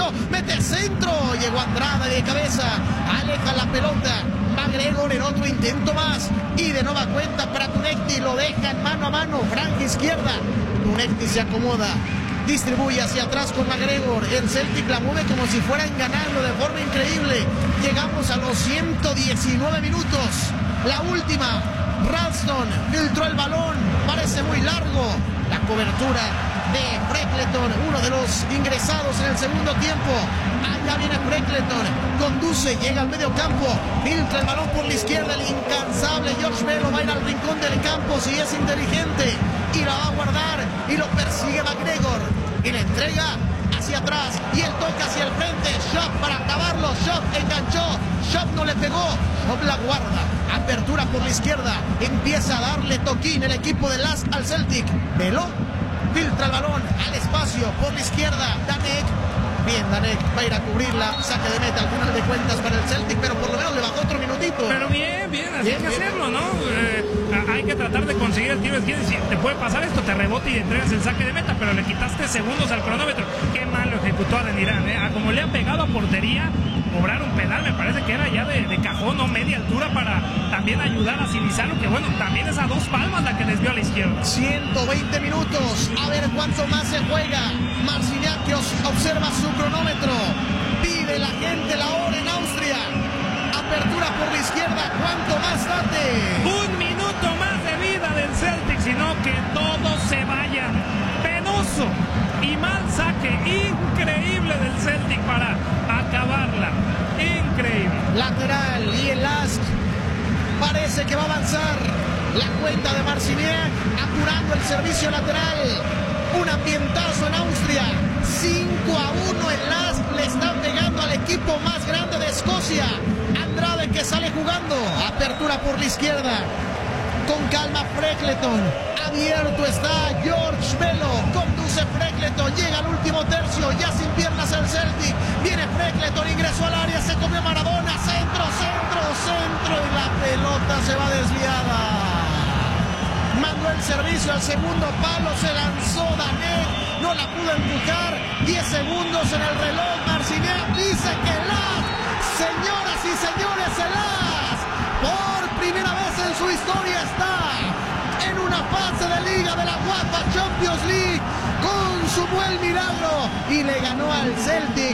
centro, mete centro, llegó Andrade de cabeza, aleja la pelota, McGregor en otro intento más, y de nueva cuenta para Tunecti, lo deja en mano a mano, franja izquierda, Tunecti se acomoda, distribuye hacia atrás con McGregor, el Celtic la mueve como si fueran ganando de forma increíble, llegamos a los 119 minutos, la última, Ralston filtró el balón, parece muy largo, la cobertura de Freckleton, uno de los ingresados en el segundo tiempo, allá viene Freckleton, conduce, llega al medio campo, filtra el balón por la izquierda, el incansable George Bello va a ir al rincón del campo si es inteligente, y la va a guardar, y lo persigue McGregor, y la entrega hacia atrás, y el toque hacia el frente, Shop para acabarlo, Shop enganchó, Shop no le pegó, Shop la guarda, apertura por la izquierda, empieza a darle toquín el equipo de Lask al Celtic, Bello filtra el balón al espacio por la izquierda, Danek, bien Danek, va a ir a cubrirla, saque de meta al final de cuentas para el Celtic, pero por lo menos le bajó otro minutito. Pero bien, así hay que hacerlo, ¿no? Hay que tratar de conseguir el tiro de esquina, si te puede pasar esto, te rebota y entregas el saque de meta, pero le quitaste segundos al cronómetro. Qué mal lo ejecutó Adeniran, ¿eh? Como le ha pegado a portería, cobrar un penal me parece que era ya de cajón o media altura para también ayudar a Civisalo, que bueno, también es a dos palmas la que desvió a la izquierda. 120 minutos, a ver cuánto más se juega. Marciniak que observa su cronómetro, pide la gente la hora en Austria, apertura por la izquierda, ¿cuánto más date? Un minuto más de vida del Celtic, sino que todos se vayan. Penoso y mal saque, increíble del Celtic para acabarla, increíble. Lateral y el Lask parece que va a avanzar, la cuenta de Marciniak apurando el servicio lateral, un ambientazo en Austria, 5-1 el Lask le está pegando al equipo más grande de Escocia, Andrade que sale jugando, apertura por la izquierda, con calma Freckleton, abierto está George Bello, conduce Freckleton, llega al último tercio, ya sin piernas el Celtic, viene Freckleton, ingresó al área, se comió Maradona, centro, y la pelota se va desviada. Mandó el servicio al segundo palo, se lanzó Danek, no la pudo empujar, 10 segundos en el reloj, Marciniak dice que Lask, señoras y señores, el Lask, por primera vez en su historia está en una fase de liga de la UEFA Champions League, consumó el milagro y le ganó al Celtic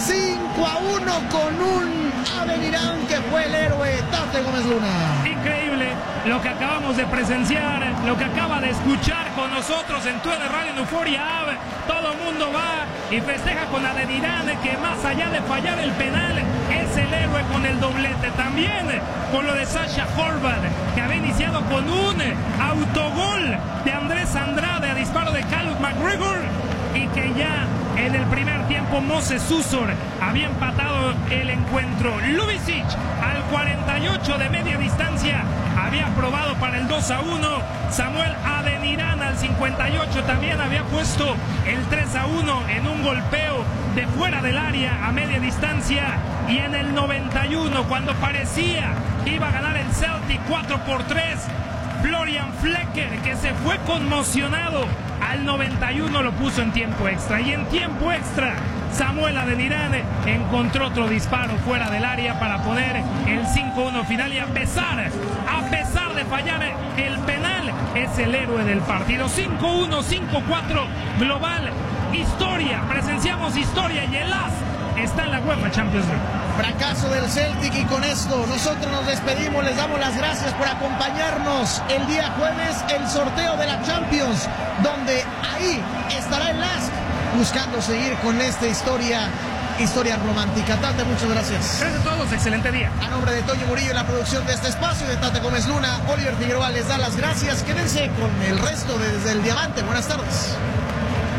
5-1 con un Adeniran que fue el héroe, Tate Gómez Luna. Increíble lo que acabamos de presenciar, lo que acaba de escuchar con nosotros en TUDN Radio en Euphoria App. Todo el mundo va y festeja con Adeniran, que más allá de fallar el penal, es el héroe con el doblete. También con lo de Sasha Horvath, que había iniciado con un autogol de Andrés Andrade a disparo de Callum McGregor, y que ya en el primer tiempo Moses Susor había empatado el encuentro. Ljubicic al 48 de media distancia había aprobado para el 2-1. Samuel Adeniran al 58 también había puesto el 3-1 en un golpeo de fuera del área a media distancia. Y en el 91, cuando parecía que iba a ganar el Celtic 4-3, Florian Flecker, que se fue conmocionado, al 91 lo puso en tiempo extra. Y en tiempo extra, Samuel Adeniran encontró otro disparo fuera del área para poner el 5-1 final. Y a pesar de fallar el penal, es el héroe del partido. 5-1, 5-4 global. Historia, presenciamos historia, y el Lask está en la UEFA Champions League. Fracaso del Celtic, y con esto nosotros nos despedimos, les damos las gracias por acompañarnos el día jueves, el sorteo de la Champions, donde ahí estará el Lask buscando seguir con esta historia romántica. Tate, muchas gracias. Gracias a todos, excelente día. A nombre de Toño Murillo en la producción de este espacio, de Tate Gómez Luna, Oliver Figueroa les da las gracias. Quédense con el resto de Desde el Diamante. Buenas tardes.